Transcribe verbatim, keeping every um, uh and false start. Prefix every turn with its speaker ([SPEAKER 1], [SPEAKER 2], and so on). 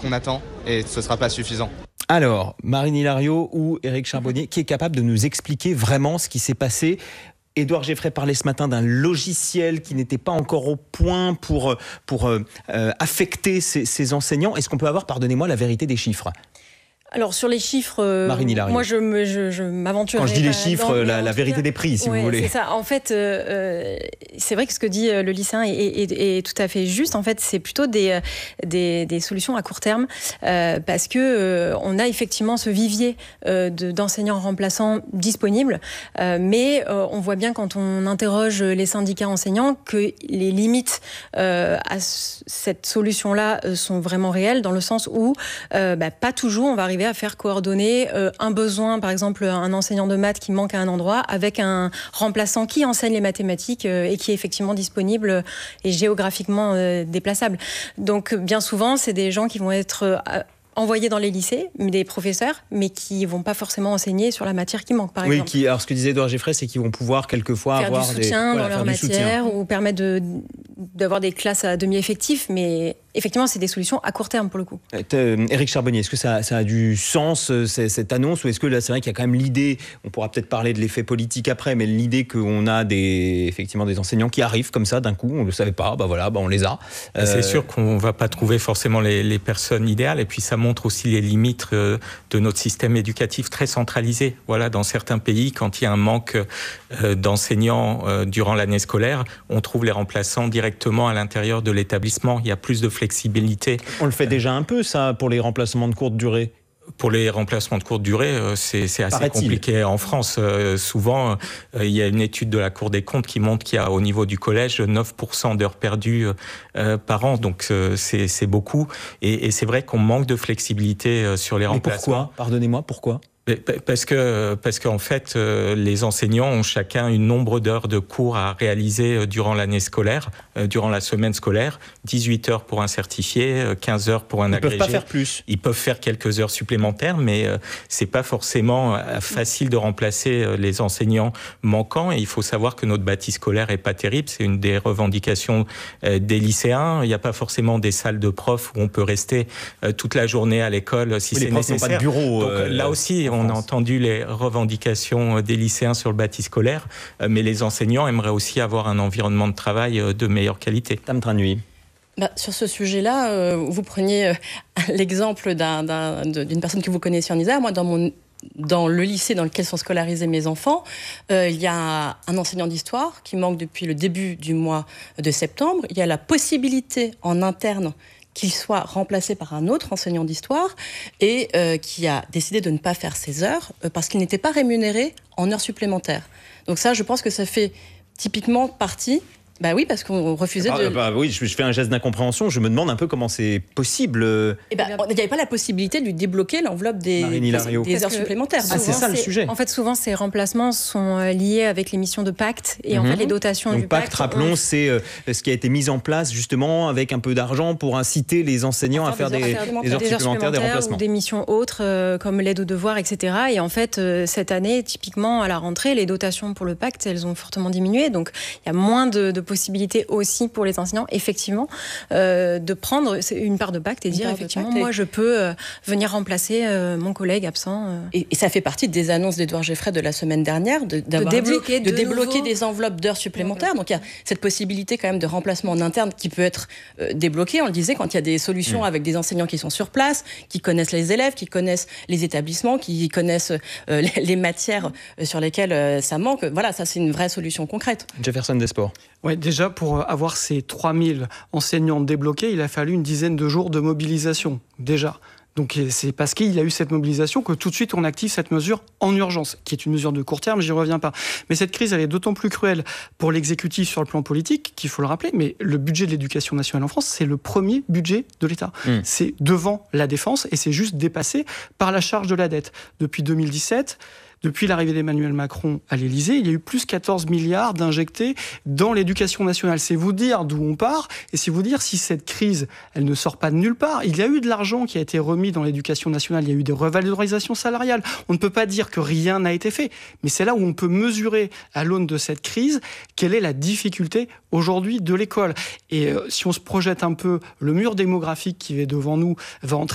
[SPEAKER 1] qu'on attend et ce ne sera pas suffisant.
[SPEAKER 2] Alors, Marine Hilario ou Éric Charbonnier, qui est capable de nous expliquer vraiment ce qui s'est passé? Édouard Geffray parlait ce matin d'un logiciel qui n'était pas encore au point pour, pour euh, affecter ces, ces enseignants. Est-ce qu'on peut avoir, pardonnez-moi, la vérité des chiffres?
[SPEAKER 3] Alors sur les chiffres, euh, moi je, me, je, je m'aventure.
[SPEAKER 2] Quand je dis les chiffres, la, la vérité cas, des prix, si
[SPEAKER 3] ouais,
[SPEAKER 2] vous voulez.
[SPEAKER 3] C'est ça. En fait, euh, c'est vrai que ce que dit le lycéen est, est, est, est tout à fait juste. En fait, c'est plutôt des, des, des solutions à court terme euh, parce que euh, on a effectivement ce vivier euh, de, d'enseignants remplaçants disponibles, euh, mais euh, on voit bien quand on interroge les syndicats enseignants que les limites euh, à cette solution-là sont vraiment réelles, dans le sens où euh, bah, pas toujours on va arriver à faire coordonner euh, un besoin, par exemple un enseignant de maths qui manque à un endroit, avec un remplaçant qui enseigne les mathématiques euh, et qui est effectivement disponible et géographiquement euh, déplaçable. Donc bien souvent, c'est des gens qui vont être euh, envoyés dans les lycées, des professeurs, mais qui ne vont pas forcément enseigner sur la matière qui manque, par
[SPEAKER 2] oui,
[SPEAKER 3] exemple.
[SPEAKER 2] Qui, alors ce que disait Édouard Geffray, c'est qu'ils vont pouvoir quelquefois
[SPEAKER 3] faire
[SPEAKER 2] avoir
[SPEAKER 3] du soutien
[SPEAKER 2] des,
[SPEAKER 3] dans
[SPEAKER 2] voilà,
[SPEAKER 3] leur matière ou permettre de, d'avoir des classes à demi-effectif, mais effectivement, c'est des solutions à court terme pour le coup.
[SPEAKER 2] Euh, Éric Charbonnier, est-ce que ça, ça a du sens, cette annonce, ou est-ce que là, c'est vrai qu'il y a quand même l'idée, on pourra peut-être parler de l'effet politique après, mais l'idée qu'on a des, effectivement des enseignants qui arrivent comme ça d'un coup, on ne le savait pas, bah voilà, bah on les a.
[SPEAKER 4] Euh... C'est sûr qu'on ne va pas trouver forcément les, les personnes idéales, et puis ça montre aussi les limites de notre système éducatif très centralisé. Voilà, dans certains pays, quand il y a un manque d'enseignants durant l'année scolaire, on trouve les remplaçants directement à l'intérieur de l'établissement. Il y a plus de flexibilité.
[SPEAKER 2] On le fait déjà un peu, ça, pour les remplacements de courte durée.
[SPEAKER 4] Pour les remplacements de courte durée, c'est, c'est assez Paraît-il. compliqué en France. Euh, souvent, euh, il y a une étude de la Cour des comptes qui montre qu'il y a au niveau du collège neuf pour cent d'heures perdues euh, par an. Donc euh, c'est, c'est beaucoup. Et, et c'est vrai qu'on manque de flexibilité euh, sur les
[SPEAKER 2] Mais
[SPEAKER 4] remplacements.
[SPEAKER 2] Pourquoi ? Pardonnez-moi, pourquoi ?
[SPEAKER 4] Parce que parce qu'en fait, euh, les enseignants ont chacun un nombre d'heures de cours à réaliser euh, durant l'année scolaire, euh, durant la semaine scolaire. dix-huit heures pour un certifié, euh, quinze heures pour un
[SPEAKER 2] Ils
[SPEAKER 4] agrégé.
[SPEAKER 2] Ils peuvent pas faire plus.
[SPEAKER 4] Ils peuvent faire quelques heures supplémentaires, mais euh, c'est pas forcément euh, facile de remplacer euh, les enseignants manquants. Et il faut savoir que notre bâti scolaire est pas terrible. C'est une des revendications euh, des lycéens. Il n'y a pas forcément des salles de profs où on peut rester euh, toute la journée à l'école si
[SPEAKER 2] oui,
[SPEAKER 4] c'est
[SPEAKER 2] les profs
[SPEAKER 4] nécessaire.
[SPEAKER 2] N'ont pas de bureau.
[SPEAKER 4] Donc
[SPEAKER 2] euh,
[SPEAKER 4] là aussi, on a entendu les revendications des lycéens sur le bâti scolaire, mais les enseignants aimeraient aussi avoir un environnement de travail de meilleure qualité.
[SPEAKER 2] Tam Tranuy.
[SPEAKER 5] Bah, sur ce sujet-là, euh, vous preniez euh, l'exemple d'un, d'un, d'une personne que vous connaissez en Isère. Moi, dans mon Dans le lycée dans lequel sont scolarisés mes enfants, euh, il y a un enseignant d'histoire qui manque depuis le début du mois de septembre. Il y a la possibilité en interne qu'il soit remplacé par un autre enseignant d'histoire et euh, qui a décidé de ne pas faire ses heures euh, parce qu'il n'était pas rémunéré en heures supplémentaires. Donc ça, je pense que ça fait typiquement partie... Bah oui, parce qu'on refusait
[SPEAKER 2] ah,
[SPEAKER 5] de...
[SPEAKER 2] Bah oui, je fais un geste d'incompréhension. Je me demande un peu comment c'est possible.
[SPEAKER 5] Eh ben, il n'y avait pas la possibilité de lui débloquer l'enveloppe des, des heures supplémentaires.
[SPEAKER 2] Ah, c'est ça le sujet.
[SPEAKER 3] En fait, souvent, ces remplacements sont liés avec les missions de pacte et mm-hmm. en fait, les dotations
[SPEAKER 2] Donc,
[SPEAKER 3] du pacte.
[SPEAKER 2] pacte, rappelons, on... c'est euh, ce qui a été mis en place justement avec un peu d'argent pour inciter les enseignants à faire, à faire des, des, heures des heures supplémentaires, des remplacements.
[SPEAKER 3] Ou des missions autres euh, comme l'aide aux devoirs, et cetera. Et en fait, euh, cette année, typiquement, à la rentrée, les dotations pour le pacte, elles ont fortement diminué. Donc, il y a moins de, de possibilités aussi aussi pour les enseignants, effectivement, euh, de prendre une part de pacte et une dire, effectivement, moi, je peux euh, venir remplacer euh, mon collègue absent. Euh.
[SPEAKER 5] Et, et ça fait partie des annonces d'Édouard Geffray de la semaine dernière, de, d'avoir de débloquer, dit, de de débloquer des enveloppes d'heures supplémentaires. Donc, il y a cette possibilité quand même de remplacement en interne qui peut être euh, débloquée, on le disait, quand il y a des solutions mmh. avec des enseignants qui sont sur place, qui connaissent les élèves, qui connaissent les établissements, qui connaissent euh, les, les matières sur lesquelles euh, ça manque. Voilà, ça, c'est une vraie solution concrète.
[SPEAKER 2] Jefferson Desports.
[SPEAKER 6] Ouais, déjà, pour avoir ces trois mille enseignants débloqués, il a fallu une dizaine de jours de mobilisation, déjà. Donc c'est parce qu'il a eu cette mobilisation que tout de suite on active cette mesure en urgence, qui est une mesure de court terme, j'y reviens pas. Mais cette crise, elle est d'autant plus cruelle pour l'exécutif sur le plan politique, qu'il faut le rappeler, mais le budget de l'éducation nationale en France, c'est le premier budget de l'État. Mmh. C'est devant la défense et c'est juste dépassé par la charge de la dette. Depuis deux mille dix-sept... Depuis l'arrivée d'Emmanuel Macron à l'Élysée, il y a eu plus quatorze milliards d'injectés dans l'éducation nationale. C'est vous dire d'où on part et c'est vous dire si cette crise, elle ne sort pas de nulle part. Il y a eu de l'argent qui a été remis dans l'éducation nationale, il y a eu des revalorisations salariales. On ne peut pas dire que rien n'a été fait, mais c'est là où on peut mesurer à l'aune de cette crise quelle est la difficulté aujourd'hui de l'école. Et euh, si on se projette un peu, le mur démographique qui est devant nous va entraîner